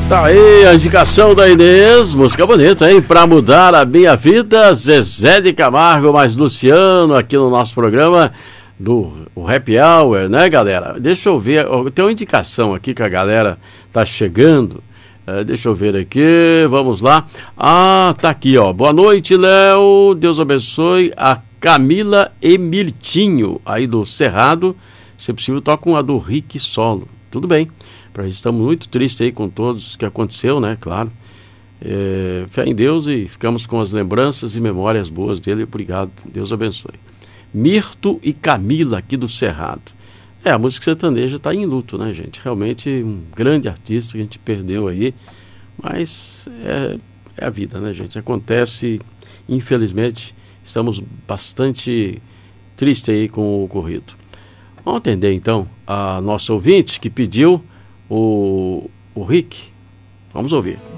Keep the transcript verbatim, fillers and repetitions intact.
Tá aí a indicação da Inês, música bonita, hein? Pra mudar a minha vida, Zezé de Camargo mais Luciano aqui no nosso programa do o Happy Hour, né, galera? Deixa eu ver, tem uma indicação aqui que a galera tá chegando. É, deixa eu ver aqui, vamos lá. Ah, tá aqui, ó. Boa noite, Léo. Deus abençoe a Camila Emiltinho, aí do Cerrado. Se possível, toca uma do Rick solo. Tudo bem. Estamos muito tristes aí com todos o que aconteceu, né? Claro. É, fé em Deus e ficamos com as lembranças e memórias boas dele. Obrigado. Deus abençoe. Mirto e Camila, aqui do Cerrado. É, a música sertaneja está em luto, né, gente? Realmente um grande artista que a gente perdeu aí. Mas é, é a vida, né, gente? Acontece, infelizmente, estamos bastante tristes aí com o ocorrido. Vamos atender, então, a nossa ouvinte que pediu o, o Rick. Vamos ouvir.